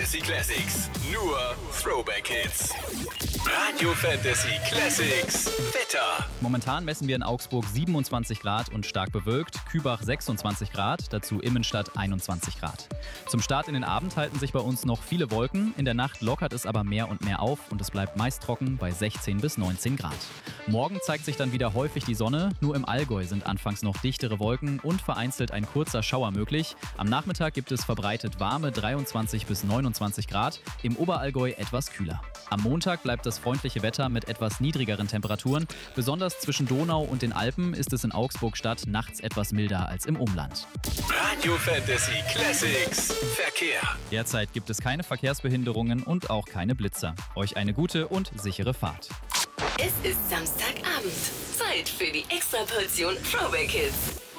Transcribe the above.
Fantasy Classics. Nur Throwback Hits. Radio Fantasy Classics. Wetter. Momentan messen wir in Augsburg 27 Grad und stark bewölkt, Kübach 26 Grad, dazu Immenstadt 21 Grad. Zum Start in den Abend halten sich bei uns noch viele Wolken, in der Nacht lockert es aber mehr und mehr auf und es bleibt meist trocken bei 16 bis 19 Grad. Morgen zeigt sich dann wieder häufig die Sonne, nur im Allgäu sind anfangs noch dichtere Wolken und vereinzelt ein kurzer Schauer möglich. Am Nachmittag gibt es verbreitet warme 23 bis 29 Grad, im Oberallgäu etwas kühler. Am Montag bleibt das freundliche Wetter mit etwas niedrigeren Temperaturen. Besonders zwischen Donau und den Alpen ist es in Augsburg-Stadt nachts etwas milder als im Umland. Radio Fantasy Classics. Verkehr. Derzeit gibt es keine Verkehrsbehinderungen und auch keine Blitzer. Euch eine gute und sichere Fahrt. Es ist Samstagabend. Zeit für die Extraportion Throwback Hits.